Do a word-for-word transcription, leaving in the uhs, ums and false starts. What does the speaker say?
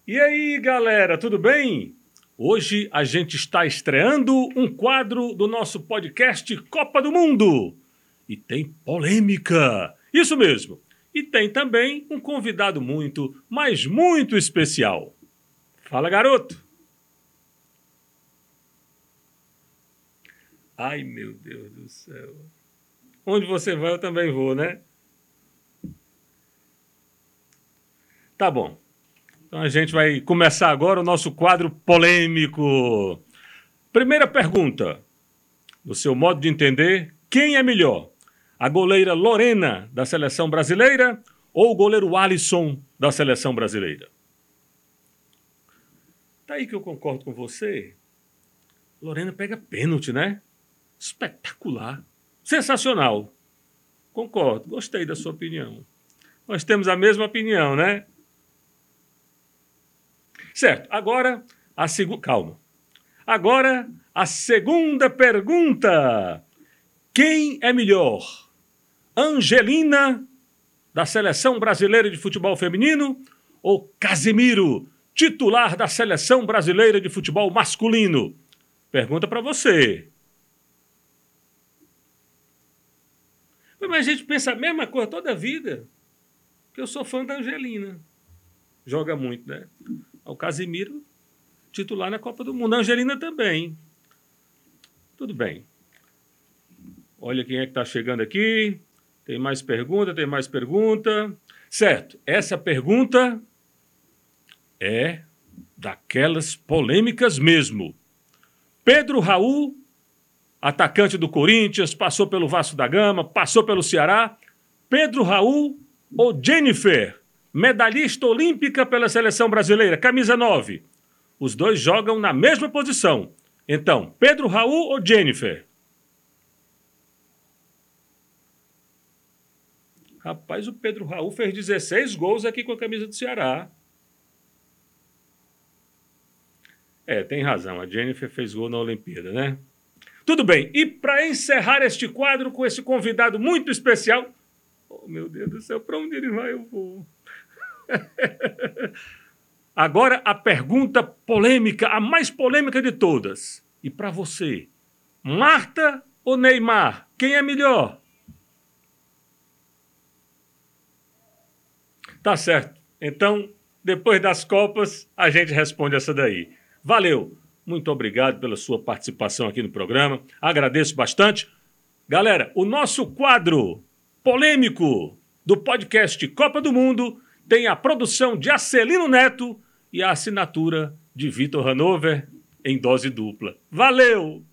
E aí, galera, tudo bem? Hoje a gente está estreando um quadro do nosso podcast Copa do Mundo. E tem polêmica. Isso mesmo. E tem também um convidado muito, mas muito especial. Fala, garoto. Ai, meu Deus do céu. Onde você vai, eu também vou, né? Tá bom. Então a gente vai começar agora o nosso quadro polêmico. Primeira pergunta. No seu modo de entender, quem é melhor? A goleira Lorena, da seleção brasileira, ou o goleiro Alisson, da seleção brasileira? Tá aí que eu concordo com você. Lorena pega pênalti, né? Espetacular. Sensacional. Concordo, gostei da sua opinião. Nós temos a mesma opinião, né? Certo, agora a segunda... Calma. Agora a segunda pergunta. Quem é melhor? Angelina, da Seleção Brasileira de Futebol Feminino, ou Casemiro, titular da Seleção Brasileira de Futebol Masculino? Pergunta para você. Mas a gente pensa a mesma coisa toda a vida. Porque eu sou fã da Angelina. Joga muito, né? O Casemiro, titular na Copa do Mundo. A Angelina também. Tudo bem. Olha quem é que está chegando aqui. Tem mais pergunta, tem mais pergunta. Certo, essa pergunta é daquelas polêmicas mesmo. Pedro Raul, atacante do Corinthians, passou pelo Vasco da Gama, passou pelo Ceará. Pedro Raul ou Jennifer, medalhista olímpica pela seleção brasileira, camisa nove. Os dois jogam na mesma posição. Então, Pedro Raul ou Jennifer? Rapaz, o Pedro Raul fez dezesseis gols aqui com a camisa do Ceará. É, tem razão, a Jennifer fez gol na Olimpíada, né? Tudo bem, e para encerrar este quadro com esse convidado muito especial... Oh, meu Deus do céu, para onde ele vai eu vou... Agora a pergunta polêmica, a mais polêmica de todas. E para você, Marta ou Neymar? Quem é melhor? Tá certo. Então, depois das Copas, a gente responde essa daí. Valeu. Muito obrigado pela sua participação aqui no programa. Agradeço bastante. Galera, o nosso quadro polêmico do podcast Copa do Mundo tem a produção de Acelino Neto e a assinatura de Vitor Hanover em dose dupla. Valeu!